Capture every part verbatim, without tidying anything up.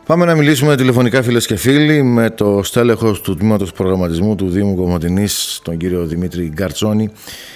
Πάμε να μιλήσουμε τηλεφωνικά, φίλες και φίλοι, με το στέλεχος του Τμήματος Προγραμματισμού του Δήμου Κομοτηνής, τον κύριο Δημήτρη Γκαρτσόνη,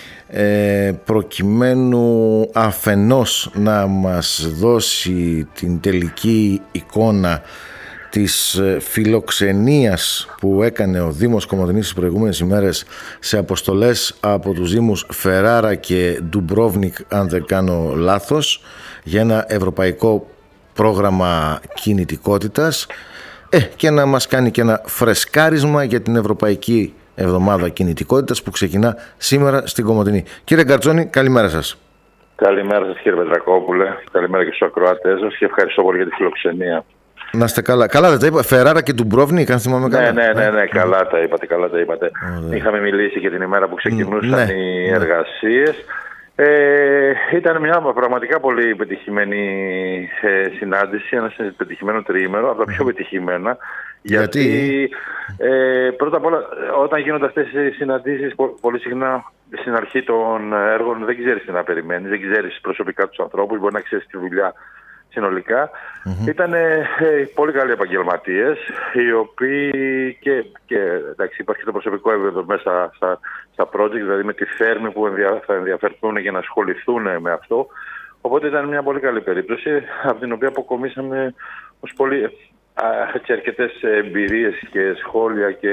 ε, προκειμένου αφενός να μας δώσει την τελική εικόνα της φιλοξενίας που έκανε ο Δήμος Κομοτηνής τις προηγούμενες ημέρες σε αποστολές από τους Δήμους Φεράρα και Ντουμπρόβνικ, αν δεν κάνω λάθος, για ένα ευρωπαϊκό πρόγραμμα κινητικότητας, ε, και να μας κάνει και ένα φρεσκάρισμα για την Ευρωπαϊκή Εβδομάδα Κινητικότητας που ξεκινά σήμερα στην Κομοτηνή. Κύριε Γκαρτσόνη, καλημέρα σας. Καλημέρα σας, κύριε Πετρακόπουλε. Καλημέρα και στους ακροατές σας και ευχαριστώ πολύ για τη φιλοξενία. Να είστε καλά. Καλά δεν τα είπα, Φεράρα και Ντουμπρόβνικ, αν θυμάμαι καλά. Ναι, ναι, ναι, ναι, καλά τα είπατε, καλά τα είπατε. Oh, είχαμε μιλήσει και την ημέρα που ξεκινούσαν ναι, οι εργασίες. Ε, ήταν μια πραγματικά πολύ πετυχημένη ε, συνάντηση, ένα πετυχημένο τριήμερο, από τα πιο πετυχημένα. Γιατί, γιατί ε, πρώτα απ' όλα, όταν γίνονται αυτές οι συναντήσεις, πολύ συχνά στην αρχή των έργων δεν ξέρεις τι να περιμένεις, δεν ξέρεις προσωπικά τους ανθρώπους, μπορεί να ξέρεις τη δουλειά συνολικά. Mm-hmm. Ήταν ε, πολύ καλοί επαγγελματίες, οι οποίοι και, και εντάξει, υπάρχει το προσωπικό επίπεδο μέσα στα, στα project, δηλαδή με τη θέρμη που ενδια, θα ενδιαφερθούν για να ασχοληθούν με αυτό. Οπότε ήταν μια πολύ καλή περίπτωση, από την οποία αποκομίσαμε ως πολύ α, έτσι, αρκετές εμπειρίες και σχόλια και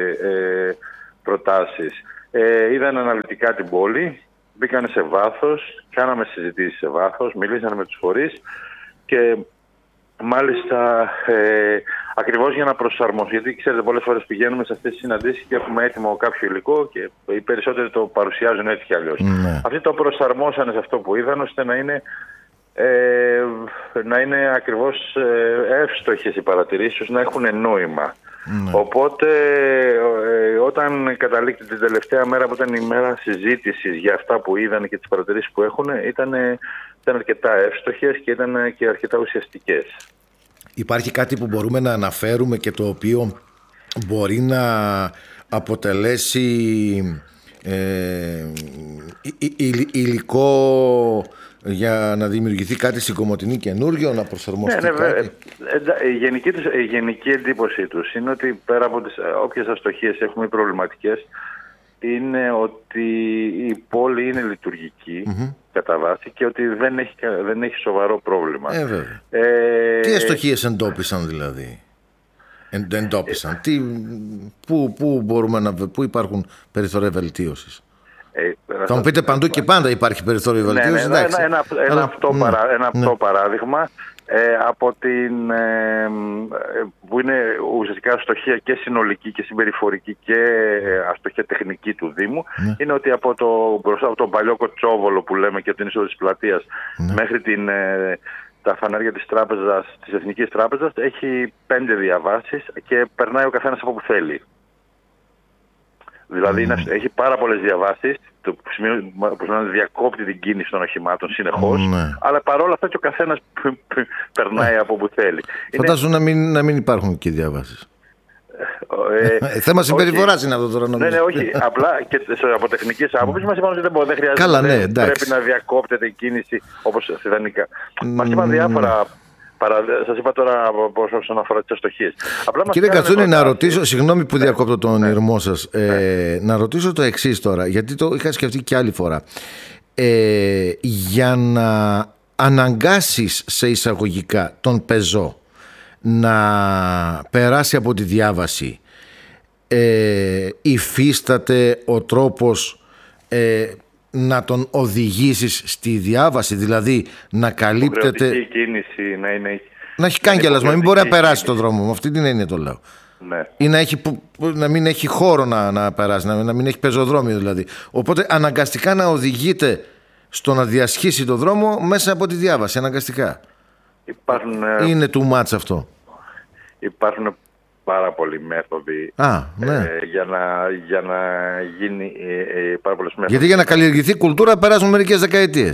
ε, προτάσεις. Ε, είδαν αναλυτικά την πόλη, μπήκαν σε βάθος, κάναμε συζητήσεις σε βάθος, μιλήσαν με τους φορείς. Και μάλιστα ε, ακριβώς για να προσαρμόσουμε, γιατί ξέρετε πολλές φορές πηγαίνουμε σε αυτές τις συναντήσεις και έχουμε έτοιμο κάποιο υλικό και οι περισσότεροι το παρουσιάζουν έτσι κι αλλιώς. Mm. Αυτοί το προσαρμόσανε σε αυτό που είδαν ώστε να είναι, ε, να είναι ακριβώς ε, εύστοχες οι παρατηρήσεις, να έχουν νόημα. Mm. Οπότε ε, όταν καταλήξετε την τελευταία μέρα που ήταν η μέρα συζήτησης για αυτά που είδαν και τις παρατηρήσεις που έχουν, ήταν... ήταν αρκετά εύστοχες και ήταν και αρκετά ουσιαστικές. Υπάρχει κάτι που μπορούμε να αναφέρουμε και το οποίο μπορεί να αποτελέσει ε, υλικό για να δημιουργηθεί κάτι στην Κομοτηνή καινούριο, να προσαρμοστεί ναι, ναι, κάτι? Ε, η, γενική, η γενική εντύπωσή τους είναι ότι πέρα από τις όποιες αστοχίες έχουμε προβληματικές, είναι ότι η πόλη είναι λειτουργική mm-hmm. κατά βάση και ότι δεν έχει, δεν έχει σοβαρό πρόβλημα. Ε, βέβαια. Ε, Τι αστοχίες εντόπισαν δηλαδή? Εν, εντόπισαν. Ε, Τι, πού, πού, μπορούμε να, πού υπάρχουν περιθώρια βελτίωσης? Ε, θα μου πείτε παντού και πάντα υπάρχει περιθώριο βελτίωσης. Ναι, ναι, ένα, ένα, ένα, ένα, αυτό, ναι, παρά, ένα ναι. αυτό παράδειγμα. Ε, από την, ε, που είναι ουσιαστικά αστοχία και συνολική και συμπεριφορική και αστοχία τεχνική του Δήμου, ναι. είναι ότι από το, μπροστά από τον παλιό Κοτσόβολο που λέμε και από την είσοδο της πλατείας ναι. μέχρι την, ε, τα φανάρια της τράπεζας, της Εθνικής Τράπεζας έχει πέντε διαβάσεις και περνάει ο καθένας από που θέλει. Δηλαδή mm. έχει πάρα πολλές διαβάσεις, το σημείο που να διακόπτει την κίνηση των οχημάτων συνεχώς, mm. αλλά παρόλα αυτά και ο καθένας περνάει mm. από όπου θέλει. Φαντάζομαι είναι... να, μην, να μην υπάρχουν και διαβάσεις. Ε, θέμα συμπεριφοράς είναι αυτό τώρα νομίζω. Ναι, ναι, όχι. Απλά και από τεχνικής άποψης μας είπαν ότι δεν, μπορεί, δεν χρειάζεται. Καλά, ναι, πρέπει να διακόπτεται η κίνηση όπως ιδανικά. Mm. Μας είπαν διάφορα. Σας είπα τώρα όσον αφορά τις αστοχίες. Κύριε Γκαρτσόνη, να ρωτήσω, συγγνώμη που διακόπτω τον ναι. ηρμό σας, ε, ναι. να ρωτήσω το εξής τώρα, γιατί το είχα σκεφτεί και άλλη φορά. Ε, για να αναγκάσεις σε εισαγωγικά τον πεζό να περάσει από τη διάβαση, ε, υφίσταται ο τρόπος ε, να τον οδηγήσεις στη διάβαση, δηλαδή να καλύπτεται. Η κίνηση να είναι. Να έχει κάγκελασμα, μην μπορεί να περάσει τον δρόμο. Με αυτή την έννοια το λέω. Ναι. Ή να, έχει, να μην έχει χώρο να, να περάσει, να, να μην έχει πεζοδρόμιο δηλαδή. Οπότε αναγκαστικά να οδηγείται στο να διασχίσει τον δρόμο μέσα από τη διάβαση. Αναγκαστικά. Υπάρχουν, είναι too much αυτό? Υπάρχουν πάρα πολλοί μέθοδοι Α, ναι. ε, για, να, για να γίνει ε, ε, πάρα πολλές μέθοδοι. Γιατί για να καλλιεργηθεί κουλτούρα περάσουν μερικές δεκαετίες.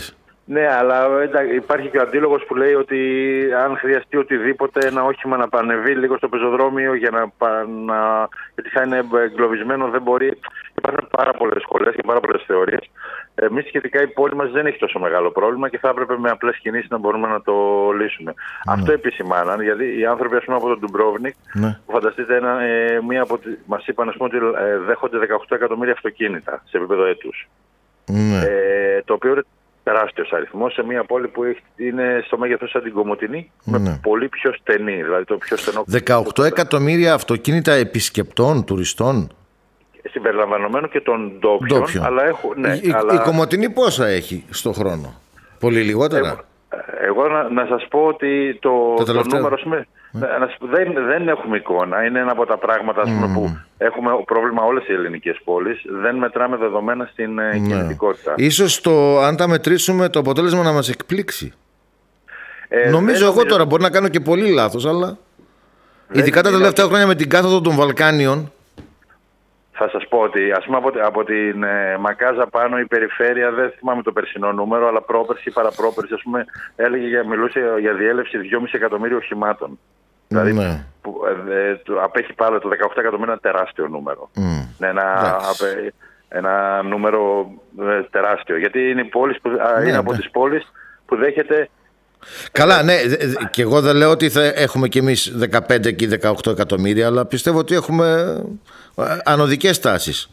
Ναι, αλλά υπάρχει και ο αντίλογος που λέει ότι αν χρειαστεί οτιδήποτε ένα όχημα να πανεβεί λίγο στο πεζοδρόμιο για να, να γιατί θα είναι εγκλωβισμένο, δεν μπορεί. Υπάρχουν πάρα πολλές σχολές και πάρα πολλές θεωρίες. Εμείς σχετικά η πόλη μας δεν έχει τόσο μεγάλο πρόβλημα και θα έπρεπε με απλές κινήσεις να μπορούμε να το λύσουμε. Ναι. Αυτό επισημάναν, γιατί οι άνθρωποι ας πούμε, από τον Ντουμπρόβνικ, ναι. που φανταστείτε, ένα, ε, μία από τη, μας είπαν ας πούμε, ότι ε, δέχονται δεκαοκτώ εκατομμύρια αυτοκίνητα σε επίπεδο έτους. Ναι. Ε, το οποίο είναι τεράστιος αριθμός σε μια πόλη που είναι στο μέγεθος σαν την Κομοτηνή, ναι. με πολύ πιο στενή. Δηλαδή το πιο στενό δεκαοκτώ εκατομμύρια αυτοκίνητα επισκεπτών, τουριστών. Συμπεριλαμβανομένου και των ντόπιων. ντόπιων. Αλλά έχω, ναι, η, αλλά... η Κομοτηνή πόσα έχει στο χρόνο? Πολύ λιγότερα. Εγώ, εγώ να, να σας πω ότι το, το, το νούμερο πούμε, ναι. δεν, δεν έχουμε εικόνα. Είναι ένα από τα πράγματα ας πούμε, mm. που έχουμε πρόβλημα όλες οι ελληνικές πόλεις. Δεν μετράμε δεδομένα στην ναι. κινητικότητα. Ίσως το, αν τα μετρήσουμε το αποτέλεσμα να μας εκπλήξει. Ε, νομίζω εγώ τώρα, μπορεί να κάνω και πολύ λάθος, αλλά δεν ειδικά τα τελευταία χρόνια με την κάθοδο των Βαλκάνιων. Θα σας πω ότι ας πούμε από, από την ε, Μακάζα πάνω η περιφέρεια, δεν θυμάμαι το περσινό νούμερο, αλλά πρόπερση ή παραπρόπερση, ας πούμε, έλεγε για, μιλούσε για διέλευση δυόμισι εκατομμύριο οχημάτων. Mm. Δηλαδή που, ε, ε, το, απέχει πάρα το δεκαοκτώ εκατομμύρια ένα τεράστιο νούμερο. Mm. Ναι, ένα, απε, ένα νούμερο ε, τεράστιο. Γιατί είναι, η πόλη που, ναι, είναι ναι. από τις πόλεις που δέχεται... Καλά, ναι, και εγώ δεν λέω ότι θα έχουμε κι εμείς δεκαπέντε και δεκαοκτώ εκατομμύρια, αλλά πιστεύω ότι έχουμε ανωδικές τάσεις.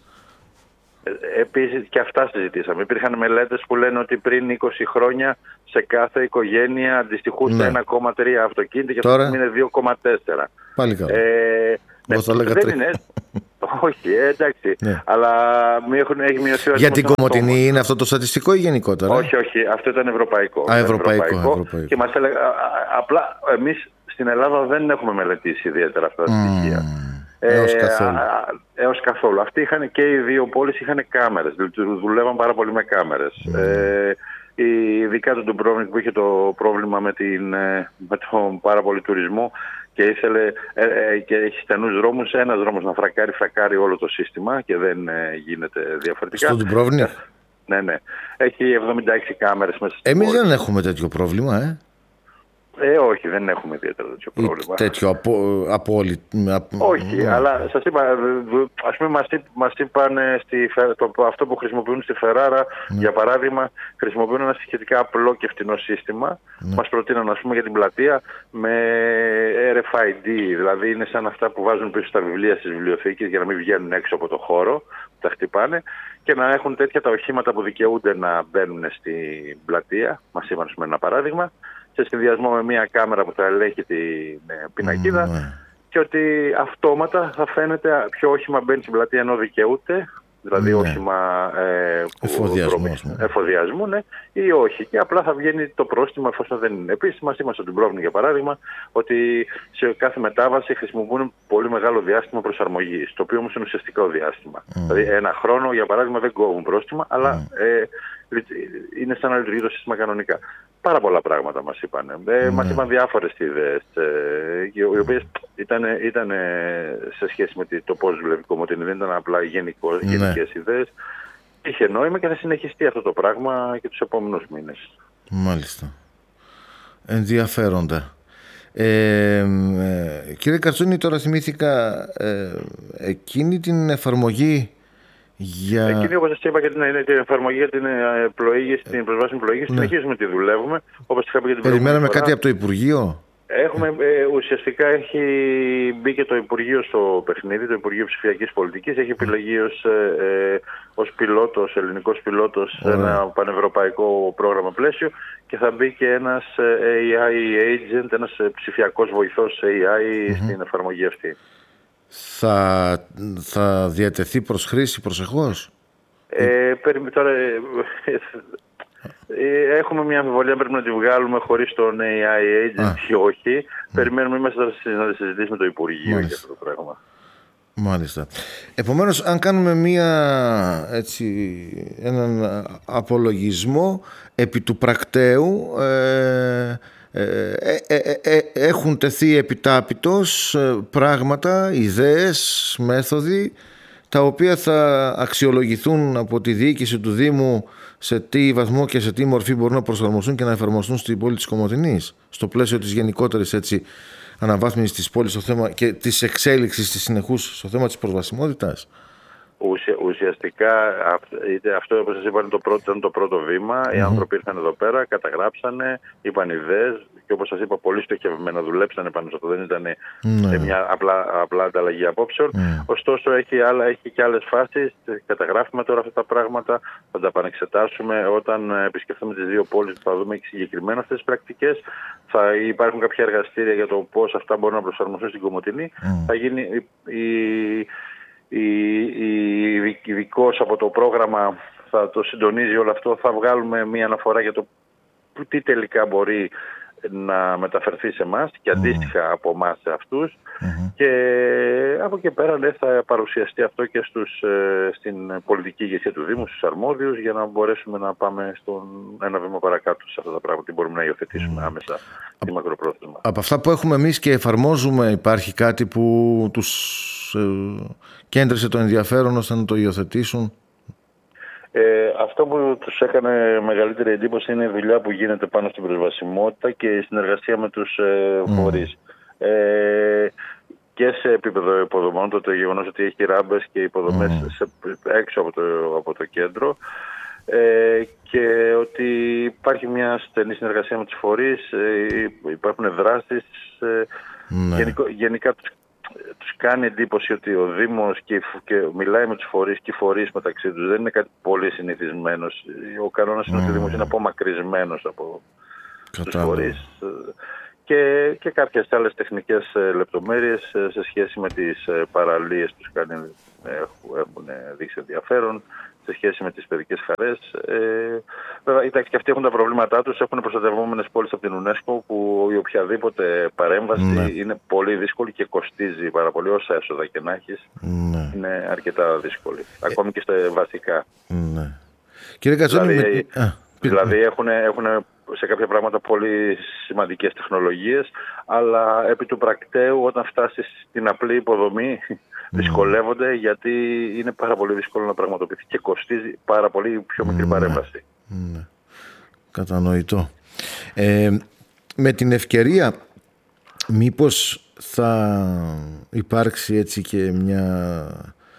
Επίσης και αυτά συζητήσαμε. Υπήρχαν μελέτες που λένε ότι πριν είκοσι χρόνια σε κάθε οικογένεια αντιστοιχούσε ναι. ένα κόμμα τρία αυτοκίνητα και τώρα είναι δύο κόμμα τέσσερα. Πάλι καλά. Ε, ναι, δεν είναι. Όχι, ε, εντάξει. Ναι. Αλλά έχουν, έχει μειωθεί ο για την Κομοτηνή είναι αυτό το στατιστικό ή γενικότερα? Όχι, όχι. Αυτό ήταν ευρωπαϊκό. Α, ευρωπαϊκό, ευρωπαϊκό. ευρωπαϊκό. Και μας έλεγε, α, α, απλά εμείς στην Ελλάδα δεν έχουμε μελετήσει ιδιαίτερα αυτά τα στοιχεία. Mm. Έως καθόλου. Ε, έως καθόλου. Αυτοί είχαν και οι δύο πόλεις είχαν κάμερες. Δουλεύαν πάρα πολύ με κάμερες. Mm. Ε, ειδικά το Ντουμπρόβνικ που είχε το πρόβλημα με, την, με τον πάρα πολύ τουρισμό και ήθελε ε, ε, και έχει στενούς δρόμους. Ένας δρόμος να φρακάρει, φρακάρει όλο το σύστημα και δεν ε, γίνεται διαφορετικά. Στο Ντουμπρόβνικ. Ναι, ναι. Έχει εβδομήντα έξι κάμερες μέσα στην Εμείς πόλη. δεν έχουμε τέτοιο πρόβλημα, ε. Ε, όχι, δεν έχουμε ιδιαίτερα τέτοιο πρόβλημα. Τέτοιο απο, απόλυτο. Όχι, ναι. Αλλά σας είπα, ας πούμε μας, μας είπαν στη, το, αυτό που χρησιμοποιούν στη Φεράρα, ναι. για παράδειγμα, χρησιμοποιούν ένα σχετικά απλό και φτηνό σύστημα. Ναι. Μας προτείναν, ας πούμε, για την πλατεία με αρ εφ άι ντι, δηλαδή είναι σαν αυτά που βάζουν πίσω στα βιβλία στις βιβλιοθήκες για να μην βγαίνουν έξω από το χώρο, που τα χτυπάνε, και να έχουν τέτοια τα οχήματα που δικαιούνται να μπαίνουν στην πλατεία. Μας είπαν, με ένα παράδειγμα, σε συνδυασμό με μια κάμερα που θα ελέγχει την πινακίδα mm, yeah. και ότι αυτόματα θα φαίνεται ποιο όχημα μπαίνει στην πλατεία ενώ δικαιούται, δηλαδή yeah. όχημα ε, εφοδιασμού, εφοδιασμού ναι, ή όχι. Και απλά θα βγαίνει το πρόστιμο εφόσον δεν είναι. Επίσης μας είμαστε στην Πρόβλημα για παράδειγμα ότι σε κάθε μετάβαση χρησιμοποιούν πολύ μεγάλο διάστημα προσαρμογής, το οποίο όμως είναι ουσιαστικό διάστημα. Mm. Δηλαδή ένα χρόνο για παράδειγμα δεν κόβουν πρόστιμα, αλλά mm. ε, είναι σαν να λειτουργεί το σύστημα κανονικά. Πάρα πολλά πράγματα μας είπαν. Ε, mm. Μας είπαν διάφορες ιδέες, ε, οι οποίες ήταν, ήταν σε σχέση με το πώς δουλεύει η Κομοτηνή, δεν ήταν απλά γενικό, mm. γενικές ιδέες. Είχε νόημα και θα συνεχιστεί αυτό το πράγμα και τους επόμενους μήνες. Μάλιστα. Ενδιαφέροντα. Ε, ε, κύριε Καρτσόνη, τώρα θυμήθηκα ε, εκείνη την εφαρμογή για... Εκείνη, όπως σας είπα, και την, την εφαρμογή για την πλοήγηση, την προσβάσιμη πλοήγηση, ναι. συνεχίζουμε τη δουλεύουμε. Όπως είχα πει για την Περιμέναμε κάτι από το Υπουργείο. Έχουμε, ε, ουσιαστικά έχει μπει και το Υπουργείο στο παιχνίδι, το Υπουργείο Ψηφιακής Πολιτικής. Έχει επιλεγεί ως, ε, ως πιλότος, ελληνικός πιλότος, σε ένα πανευρωπαϊκό πρόγραμμα πλαίσιο και θα μπει και ένας έι άι agent, ένας ψηφιακός βοηθός έι άι mm-hmm. στην εφαρμογή αυτή. Θα, θα διατεθεί προς χρήση προσεχώς? Ε, τώρα, ε, έχουμε μια αμφιβολία, πρέπει να τη βγάλουμε χωρίς τον έι άι agent ή όχι. Mm. Περιμένουμε, είμαστε να συζητήσουμε με το Υπουργείο Μάλιστα. για αυτό το πράγμα. Μάλιστα. Επομένως, αν κάνουμε μια, έτσι, έναν απολογισμό επί του πρακτέου, ε, Ε, ε, ε, ε, έχουν τεθεί επιτάπητος πράγματα, ιδέες, μέθοδοι τα οποία θα αξιολογηθούν από τη διοίκηση του Δήμου σε τι βαθμό και σε τι μορφή μπορούν να προσαρμοστούν και να εφαρμοστούν στην πόλη της Κομοτηνής, στο πλαίσιο της γενικότερης έτσι, αναβάθμισης της πόλης στο θέμα και της εξέλιξης της συνεχούς στο θέμα της προσβασιμότητας. Ουσια, ουσιαστικά αυτό, όπως σας είπα, είναι το πρώτο, ήταν το πρώτο βήμα. Mm-hmm. Οι άνθρωποι ήρθαν εδώ πέρα, καταγράψανε, είπαν ιδέες και όπως σας είπα, πολύ στοχευμένα δουλέψανε πάνω σε αυτό. Δεν ήταν mm-hmm. μια απλά, απλά ανταλλαγή απόψεων. Mm-hmm. Ωστόσο, έχει, άλλα, έχει και άλλες φάσεις. Καταγράφουμε τώρα αυτά τα πράγματα, θα τα επανεξετάσουμε όταν επισκεφθούμε τις δύο πόλεις, θα δούμε και συγκεκριμένα αυτές τις πρακτικές. Θα υπάρχουν κάποια εργαστήρια για το πώς αυτά μπορούν να προσαρμοστούν στην Κομοτηνή. Mm-hmm. Θα γίνει η, η η ειδικός από το πρόγραμμα θα το συντονίζει όλο αυτό, θα βγάλουμε μία αναφορά για το τι τελικά μπορεί να μεταφερθεί σε εμάς και αντίστοιχα από εμάς σε αυτούς mm-hmm. και από εκεί πέρα ναι, θα παρουσιαστεί αυτό και στους, στην πολιτική ηγεσία του Δήμου, στους αρμόδιους, για να μπορέσουμε να πάμε στον ένα βήμα παρακάτω σε αυτά τα πράγματα, τι μπορούμε να υιοθετήσουμε mm. άμεσα στη μακροπρόθεσμα. Από αυτά που έχουμε εμείς και εφαρμόζουμε, υπάρχει κάτι που τους ε, κέντρισε το ενδιαφέρον ώστε να το υιοθετήσουν? Ε, αυτό που τους έκανε μεγαλύτερη εντύπωση είναι η δουλειά που γίνεται πάνω στην προσβασιμότητα και η συνεργασία με τους ε, φορείς. Mm. Ε, και σε επίπεδο υποδομών, το, το γεγονός ότι έχει ράμπες και υποδομές mm. σε, έξω από το, από το κέντρο ε, και ότι υπάρχει μια στενή συνεργασία με τους φορείς, ε, υπάρχουν δράσεις, ε, mm. γενικό, γενικά τους τους κάνει εντύπωση ότι ο Δήμος και, και μιλάει με τους φορείς και οι φορείς μεταξύ τους δεν είναι κάτι πολύ συνηθισμένο. Ο κανόνας mm. είναι ότι ο Δήμος είναι απομακρυσμένος από τους φορείς και, και κάποιες άλλες τεχνικές λεπτομέρειες σε σχέση με τις παραλίες που έχουν, έχουν δείξει ενδιαφέρον, σε σχέση με τις παιδικές χαρές. Ε, βέβαια, εντάξει, και αυτοί έχουν τα προβλήματά τους, έχουν προστατευόμενες πόλεις από την UNESCO, που η οποιαδήποτε παρέμβαση ναι. είναι πολύ δύσκολη και κοστίζει πάρα πολύ. Όσα έσοδα και να έχεις, ναι. είναι αρκετά δύσκολη. Ε, Ακόμη και στα βασικά. Ναι. Κύριε Κατσόνη, δηλαδή, με... Α, δηλαδή έχουν, έχουν σε κάποια πράγματα πολύ σημαντικές τεχνολογίες, αλλά επί του πρακτέου όταν φτάσεις στην απλή υποδομή δυσκολεύονται, γιατί είναι πάρα πολύ δύσκολο να πραγματοποιηθεί και κοστίζει πάρα πολύ πιο μικρή ναι, παρέμβαση. Ναι. Κατανοητό. Ε, με την ευκαιρία, μήπως θα υπάρξει έτσι και μια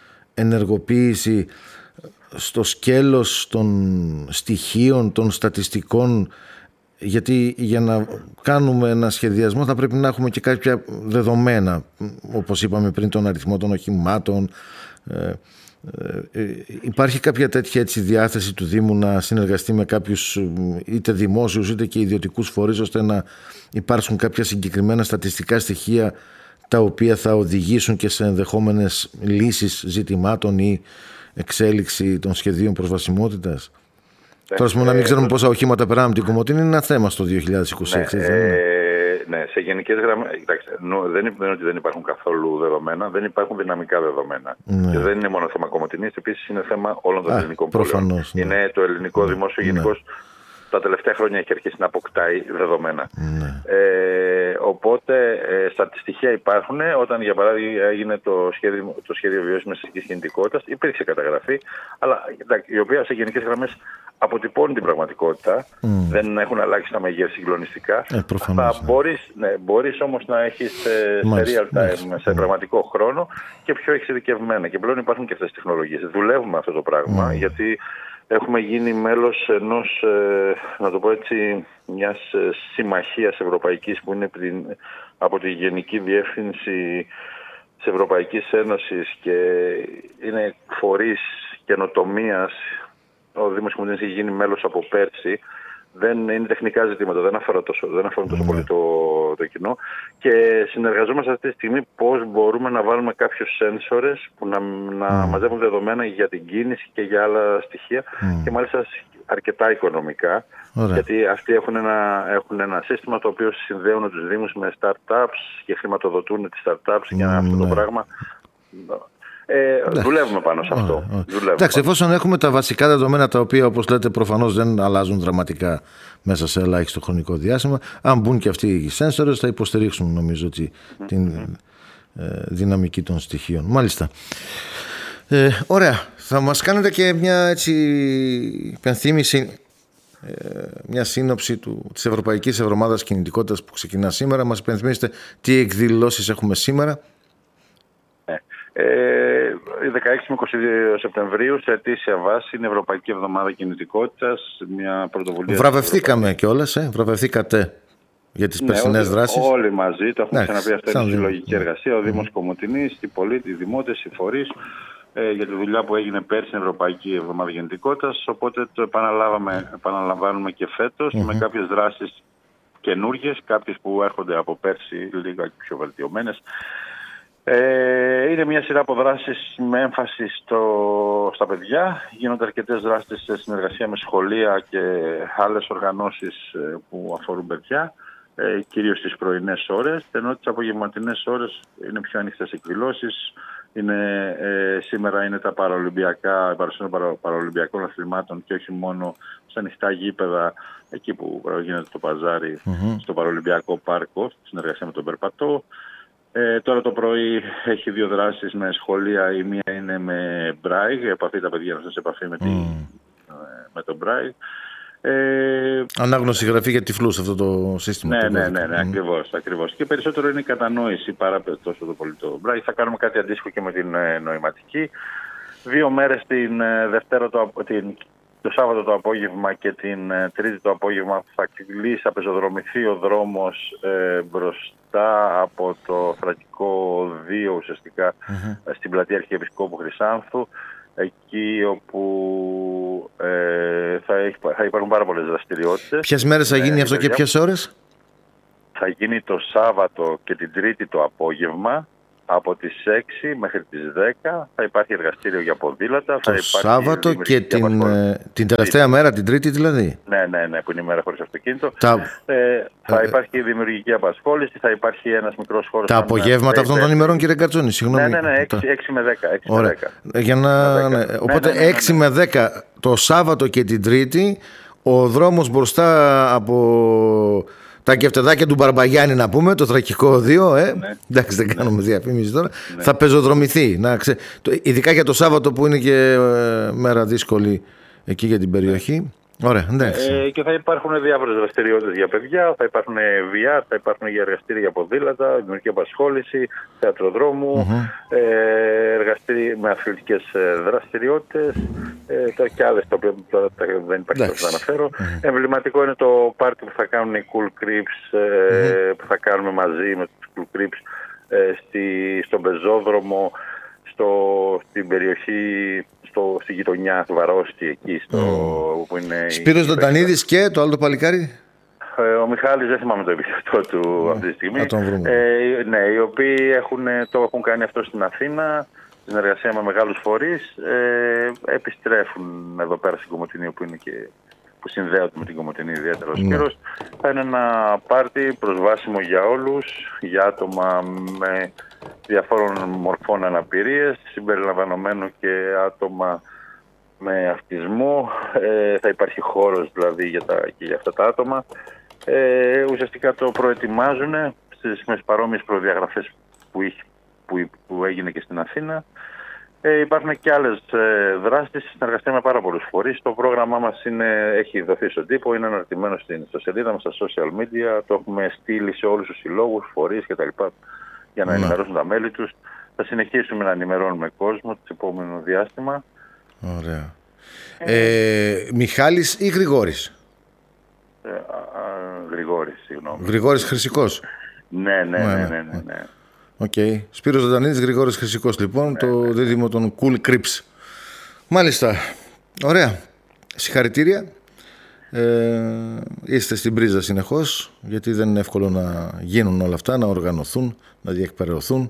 ενεργοποίηση στο σκέλος των στοιχείων, των στατιστικών, γιατί για να κάνουμε ένα σχεδιασμό θα πρέπει να έχουμε και κάποια δεδομένα, όπως είπαμε πριν, τον αριθμό των οχημάτων. Ε, ε, υπάρχει κάποια τέτοια έτσι διάθεση του Δήμου να συνεργαστεί με κάποιους είτε δημόσιους είτε και ιδιωτικούς φορείς, ώστε να υπάρξουν κάποια συγκεκριμένα στατιστικά στοιχεία τα οποία θα οδηγήσουν και σε ενδεχόμενες λύσεις ζητημάτων ή εξέλιξη των σχεδίων προσβασιμότητας? Τώρα, πούμε, να μην ξέρουμε πόσα οχήματα περάμε από την Κομοτηνή είναι ένα θέμα στο δύο χιλιάδες είκοσι έξι. Ναι, ε, ναι, σε γενικές γραμμές. Δεν είναι ότι δεν υπάρχουν καθόλου δεδομένα, δεν υπάρχουν δυναμικά δεδομένα. Ναι. Και δεν είναι μόνο θέμα Κομοτηνής, επίσης είναι θέμα όλων των Α, ελληνικών πόλεων. Ναι. Είναι το ελληνικό ναι. δημόσιο ναι. γενικώς. Τα τελευταία χρόνια έχει αρχίσει να αποκτάει δεδομένα. Ναι. Ε, οπότε ε, στατιστικά υπάρχουν. Όταν για παράδειγμα έγινε το σχέδιο, το σχέδιο βιώσιμης αστικής κινητικότητας, υπήρξε καταγραφή, αλλά η οποία σε γενικές γραμμές αποτυπώνει την πραγματικότητα. Mm. Δεν έχουν αλλάξει τα μεγέθη συγκλονιστικά. Ε, προφανώς, ναι. Μπορείς, ναι, μπορείς όμως να έχεις σε, σε real time, ναι. σε πραγματικό χρόνο και πιο εξειδικευμένα. Και πλέον υπάρχουν και αυτές τις τεχνολογίες. Δουλεύουμε αυτό το πράγμα, mm. γιατί έχουμε γίνει μέλος ενός, ε, να το πω έτσι, μιας συμμαχίας ευρωπαϊκής που είναι από τη Γενική Διεύθυνση της Ευρωπαϊκής Ένωσης και είναι φορείς καινοτομίας. Ο Δήμος Κομοτηνής έχει γίνει μέλος από πέρσι. Δεν είναι τεχνικά ζητήματα, δεν αφορούν τόσο, δεν αφορούν τόσο πολύ το, το κοινό. Και συνεργαζόμαστε αυτή τη στιγμή πώς μπορούμε να βάλουμε κάποιους σένσορες που να, να mm. μαζεύουν δεδομένα για την κίνηση και για άλλα στοιχεία mm. και μάλιστα αρκετά οικονομικά. Ωραία. Γιατί αυτοί έχουν ένα, έχουν ένα σύστημα το οποίο συνδέουν τους Δήμους με startups και χρηματοδοτούν τις startups mm. για αυτό το πράγμα. Ε, δουλεύουμε πάνω σε αυτό. Ωραία, ωραία. Εντάξει, εφόσον έχουμε τα βασικά δεδομένα, τα οποία όπως λέτε προφανώς δεν αλλάζουν δραματικά μέσα σε ελάχιστο χρονικό διάστημα, αν μπουν και αυτοί οι σένσορες θα υποστηρίξουν νομίζω ότι, mm-hmm. την ε, δυναμική των στοιχείων. Μάλιστα. Ε, ωραία. θα μας κάνετε και μια έτσι υπενθύμηση, ε, μια σύνοψη του, της Ευρωπαϊκής Εβδομάδας Κινητικότητας που ξεκινά σήμερα. Μας υπενθυμίσετε τι εκδηλώσεις έχουμε σήμερα. Ε, δεκαέξι με είκοσι δύο Σεπτεμβρίου σε αιτήσια βάση είναι η Ευρωπαϊκή Εβδομάδα Κινητικότητας, μια πρωτοβουλία. Βραβευθήκαμε κιόλας, ε, βραβευθήκατε για τις ναι, περσινές δράσεις. Όλοι μαζί, το έχουμε ξαναπεί, αυτό είναι η συλλογική εργασία. Ο Δήμος mm. Κομοτηνής, οι πολίτες, οι δημότες, οι φορείς, ε, για τη δουλειά που έγινε πέρσι στην Ευρωπαϊκή Εβδομάδα Κινητικότητας. Οπότε το επαναλάβαμε, επαναλαμβάνουμε και φέτος mm-hmm. με κάποιες δράσεις καινούργιες, κάποιες που έρχονται από πέρσι λίγα πιο βελτιωμένες. Ε, είναι μια σειρά από δράσεις με έμφαση στο, στα παιδιά. Γίνονται αρκετές δράσεις σε συνεργασία με σχολεία και άλλες οργανώσεις που αφορούν παιδιά, ε, κυρίως στις πρωινές ώρες, ενώ τις απογευματινές ώρες είναι πιο ανοιχτές εκδηλώσεις. Είναι, ε, σήμερα είναι τα παραολυμπιακά, η παρουσία των παραολυμπιακών αθλημάτων και όχι μόνο σε ανοιχτά γήπεδα, εκεί που γίνεται το παζάρι, mm-hmm. στο παραολυμπιακό πάρκο, στη συνεργασία με τον Περπατώ. Ε, τώρα το πρωί έχει δύο δράσεις με σχολεία. Η μία είναι με Braille, επαφή τα παιδιά να έρθουν σε επαφή με, τη, mm. με τον Braille. Ε, Ανάγνωση γραφή για τυφλούς αυτό το σύστημα. Ναι, ναι, ναι, ναι, mm. ακριβώς, ακριβώς. Και περισσότερο είναι η κατανόηση παρά τόσο το πολύ το Braille. Θα κάνουμε κάτι αντίστοιχο και με την ε, νοηματική. Δύο μέρες την ε, Δευτέρα, το, την, το Σάββατο το απόγευμα και την ε, Τρίτη το απόγευμα θα κλείσει, θα πεζοδρομηθεί ο δρόμος ε, μπροστά από το Θρακικό δύο ουσιαστικά mm-hmm. στην πλατεία Αρχιεπισκόπου Χρυσάνθου, εκεί όπου ε, θα, έχει, θα υπάρχουν πάρα πολλές δραστηριότητες. Ποιες μέρες θα γίνει ε, αυτό και ποιες ώρες? Θα γίνει το Σάββατο και την Τρίτη το απόγευμα από τις έξι μέχρι τις δέκα. Θα υπάρχει εργαστήριο για ποδήλατα. Το θα Σάββατο και την, ε, την τελευταία μέρα, την Τρίτη δηλαδή. Ναι, ναι, ναι, που είναι η μέρα χωρίς αυτοκίνητο. Τα... Ε, θα υπάρχει δημιουργική απασχόληση, θα υπάρχει ένας μικρός χώρος. Τα απογεύματα αυτών των ημερών, κύριε Γκαρτσόνη, συγγνώμη. Ναι, ναι, ναι, έξι με δέκα. Ωραία. Για να... ναι. Οπότε ναι, ναι, ναι, ναι. έξι με δέκα το Σάββατο και την Τρίτη, ο δρόμος μπροστά από τα κεφτεδάκια του Μπαρμπαγιάννη, να πούμε, το Θρακικό δύο, ε. Ναι. Εντάξει, δεν κάνουμε διαφήμιση τώρα. Ναι. Θα πεζοδρομηθεί. Να ξε... Ειδικά για το Σάββατο που είναι και ε, μέρα δύσκολη εκεί για την περιοχή. Ωραία, εντάξει. Ε, και θα υπάρχουν διάφορες δραστηριότητες για παιδιά, θα υπάρχουν βι αρ, θα υπάρχουν για εργαστήρια για ποδήλατα, δημιουργική απασχόληση, θεατροδρόμου, mm-hmm. ε, εργαστήρια με αθλητικές δραστηριότητες ε, και άλλες, τα οποία τώρα δεν υπάρχει να τα αναφέρω. Mm-hmm. Εμβληματικό είναι το πάρτι που θα κάνουν οι Cool Crips, ε, mm-hmm. που θα κάνουμε μαζί με τους Cool Crips ε, στη, στον πεζόδρομο, στο, στην περιοχή, στο, στη γειτονιά του Βαρόστη, εκεί στο, mm. που είναι... Σπύρος Δοντανίδης και το άλλο το παλικάρι. Ε, ο Μιχάλης, δεν θυμάμαι το επίθετο του mm. αυτή τη στιγμή. Ε, ναι, οι οποίοι έχουν, το έχουν κάνει αυτό στην Αθήνα, στην συνεργασία με μεγάλους φορείς. Ε, επιστρέφουν εδώ πέρα στην Κομοτηνή, που είναι και... που συνδέονται με την Κομοτηνή ιδιαίτερα ο Σπύρος. Mm. Θα είναι ένα πάρτι προσβάσιμο για όλους, για άτομα με διαφόρων μορφών αναπηρίες, συμπεριλαμβανομένου και άτομα με αυτισμό. Ε, θα υπάρχει χώρος δηλαδή για, τα, και για αυτά τα άτομα. Ε, ουσιαστικά το προετοιμάζουν στις παρόμοιες προδιαγραφές που, είχε, που, που έγινε και στην Αθήνα. Ε, υπάρχουν και άλλες ε, δράσεις, συνεργαστούμε με πάρα πολλούς φορείς. Το πρόγραμμά μας είναι, έχει δοθεί στον τύπο, είναι αναρτημένο στην ιστοσελίδα μας, στα social media. Το έχουμε στείλει σε όλους τους συλλόγους, φορείς κτλ. Για να ενημερώσουν τα μέλη τους. Θα συνεχίσουμε να ενημερώνουμε κόσμο το επόμενο διάστημα. Ωραία. Ε, ε, Μιχάλης ή Γρηγόρης? Ε, α, α, Γρηγόρης, συγγνώμη. Γρηγόρης Χρυσικός. Ναι, ναι, ναι, ναι, ναι, ναι. Οκ. Okay. Σπύρος Δοντανίδης, Γρηγόρης Χρυσικός, λοιπόν, ναι, το ναι. δίδυμο των Cool Crips. Μάλιστα. Ωραία. Συγχαρητήρια. Ε, είστε στην πρίζα συνεχώς, γιατί δεν είναι εύκολο να γίνουν όλα αυτά, να οργανωθούν, να διεκπαιρεωθούν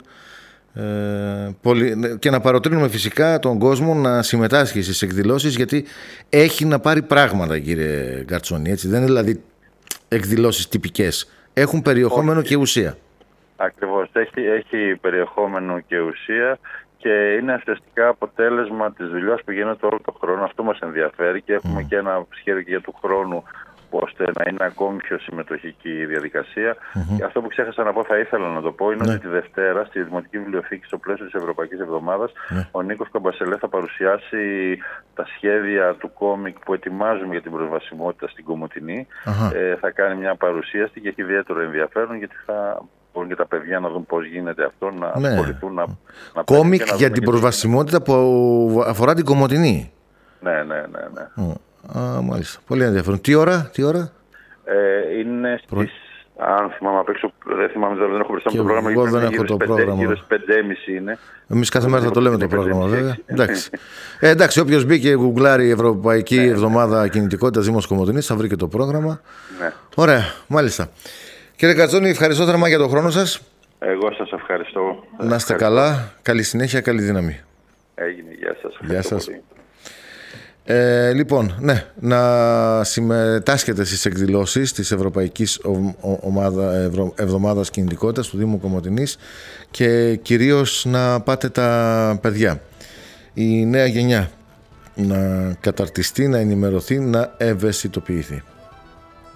ε, πολύ, και να παροτρύνουμε φυσικά τον κόσμο να συμμετάσχει στις εκδηλώσεις, γιατί έχει να πάρει πράγματα, κύριε Γκαρτσόνη, έτσι. Δεν είναι δηλαδή εκδηλώσεις τυπικές, έχουν περιεχόμενο Όχι. και ουσία. Ακριβώς, έχει, έχει περιεχόμενο και ουσία και είναι ουσιαστικά αποτέλεσμα της δουλειάς που γίνεται όλο τον χρόνο. Αυτό μας ενδιαφέρει και έχουμε mm. και ένα σχέδιο για του χρόνου ώστε να είναι ακόμη πιο συμμετοχική η διαδικασία. Mm-hmm. Και αυτό που ξέχασα να πω, θα ήθελα να το πω, είναι ναι. ότι τη Δευτέρα στη Δημοτική Βιβλιοθήκη, στο πλαίσιο της Ευρωπαϊκής Εβδομάδας, ναι. ο Νίκος Καμπασελέ θα παρουσιάσει τα σχέδια του κόμικ που ετοιμάζουμε για την προσβασιμότητα στην Κομοτηνή. Uh-huh. Ε, θα κάνει μια παρουσίαση και έχει ιδιαίτερο ενδιαφέρον, γιατί θα μπορούν και τα παιδιά να δουν πώς γίνεται αυτό, να ναι. ασχοληθούν. Να, να κόμικ για την προσβασιμότητα που αφορά την Κομοτηνή. Ναι, ναι, ναι. ναι. Uh, α, μάλιστα. Πολύ ενδιαφέρον. Τι ώρα, τι ώρα? Ε, είναι στις... Προ... Αν θυμάμαι απ' έξω, δεν θυμάμαι, δεν έχω μπροστά μου το πρόγραμμα. Εγώ δεν έχω το πρόγραμμα. Γύρω στις πέντε και μισή είναι. Εμείς κάθε μέρα θα το λέμε το πρόγραμμα, βέβαια. Εντάξει, ε, εντάξει, όποιος μπήκε γκουγκλάρει Ευρωπαϊκή Εβδομάδα Κινητικότητας Δήμος Κομοτηνής θα βρει και το πρόγραμμα. Ναι. Ωραία, μάλιστα. Κύριε Γκαρτσόνη, ευχαριστώ θερμά για τον χρόνο σας. Εγώ σας ευχαριστώ. Να είστε καλά, καλή συνέχεια, καλή δύναμη. Έγινε, γεια σας. Γεια σας. Ε, λοιπόν, ναι, να συμμετάσχετε στις εκδηλώσεις της Ευρωπαϊκής Ομάδα, Ευρω... Εβδομάδας Κινητικότητας του Δήμου Κομοτηνής και κυρίως να πάτε τα παιδιά. Η νέα γενιά να καταρτιστεί, να ενημερωθεί, να ευαισθητοποιηθεί.